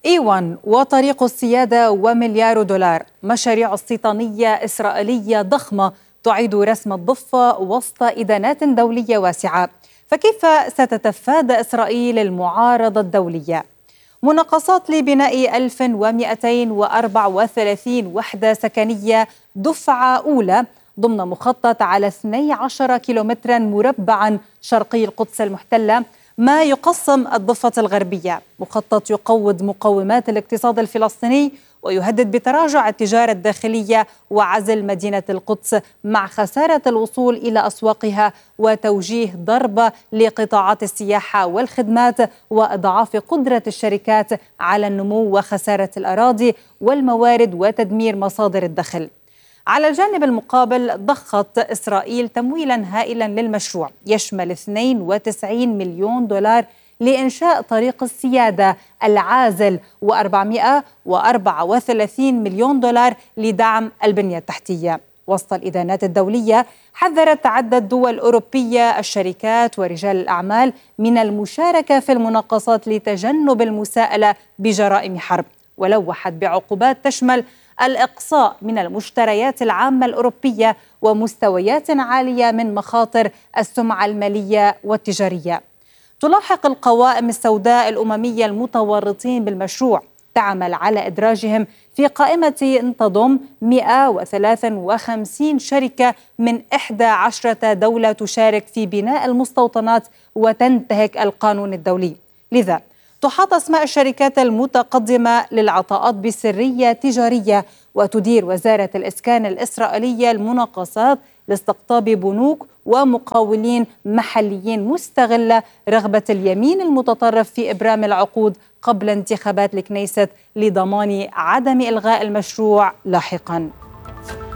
إيوان وطريق السيادة ومليار دولار، مشاريع استيطانية إسرائيلية ضخمة تعيد رسم الضفة وسط إدانات دولية واسعة. فكيف ستتفادى إسرائيل المعارضة الدولية؟ مناقصات لبناء 1234 وحدة سكنية دفعة أولى ضمن مخطط على 12 كيلومترا مربعا شرقي القدس المحتلة، ما يقسم الضفة الغربية. مخطط يقوض مقومات الاقتصاد الفلسطيني ويهدد بتراجع التجارة الداخلية وعزل مدينة القدس مع خسارة الوصول إلى أسواقها وتوجيه ضربة لقطاعات السياحة والخدمات وإضعاف قدرة الشركات على النمو وخسارة الأراضي والموارد وتدمير مصادر الدخل. على الجانب المقابل ضخت إسرائيل تمويلا هائلا للمشروع يشمل 92 مليون دولار لإنشاء طريق السيادة العازل و434 مليون دولار لدعم البنية التحتية. وسط الإدانات الدولية حذرت عدة دول أوروبية الشركات ورجال الأعمال من المشاركة في المناقصات لتجنب المساءلة بجرائم حرب، ولوحت بعقوبات تشمل الإقصاء من المشتريات العامة الأوروبية ومستويات عالية من مخاطر السمعة المالية والتجارية. تلاحق القوائم السوداء الأممية المتورطين بالمشروع، تعمل على إدراجهم في قائمة تضم 153 شركة من 11 دولة تشارك في بناء المستوطنات وتنتهك القانون الدولي. لذا تحاط أسماء الشركات المتقدمة للعطاءات بسرية تجارية، وتدير وزارة الإسكان الإسرائيلية المناقصات لاستقطاب بنوك ومقاولين محليين مستغلة رغبة اليمين المتطرف في إبرام العقود قبل انتخابات الكنيست لضمان عدم إلغاء المشروع لاحقاً.